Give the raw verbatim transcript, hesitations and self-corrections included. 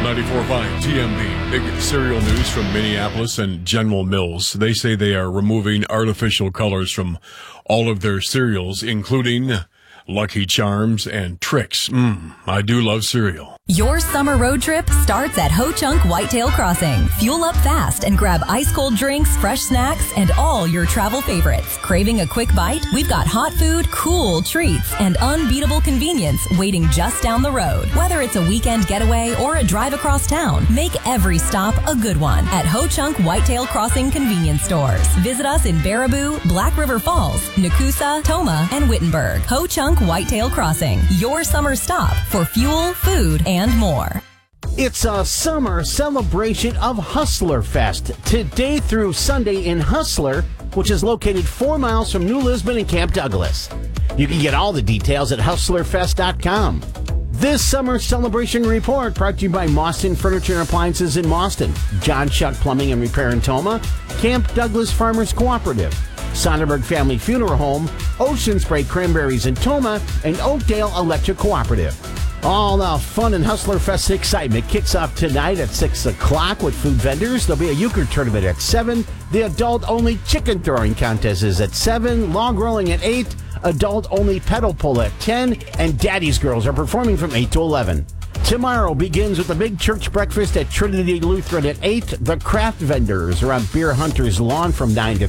ninety-four point five T M B. Big cereal news from Minneapolis and General Mills. They say they are removing artificial colors from all of their cereals, including Lucky Charms and Trix. Mmm, I do love cereal. Your summer road trip starts at Ho Chunk Whitetail Crossing. Fuel up fast and grab ice-cold drinks, fresh snacks, and all your travel favorites. Craving a quick bite? We've got hot food, cool treats, and unbeatable convenience waiting just down the road. Whether it's a weekend getaway or a drive across town, make every stop a good one at Ho Chunk Whitetail Crossing convenience stores. Visit us in Baraboo, Black River Falls, Nakusa, Toma, and Wittenberg. Ho Chunk Whitetail Crossing, your summer stop for fuel, food, and and more. It's a summer celebration of Hustler Fest, today through Sunday in Hustler, which is located four miles from New Lisbon and Camp Douglas. You can get all the details at hustler fest dot com. This summer celebration report brought to you by Mauston Furniture and Appliances in Mauston, John Shuck Plumbing and Repair in Toma, Camp Douglas Farmers Cooperative, Sonnenberg Family Funeral Home, Ocean Spray Cranberries in Toma, and Oakdale Electric Cooperative. All the fun and Hustler Fest excitement kicks off tonight at six o'clock with food vendors. There'll be a euchre tournament at seven. The adult-only chicken throwing contest is at seven. Log rolling at eight. Adult-only pedal pull at ten. And Daddy's Girls are performing from eight to eleven. Tomorrow begins with a big church breakfast at Trinity Lutheran at eight. The craft vendors are on Beer Hunter's Lawn from nine to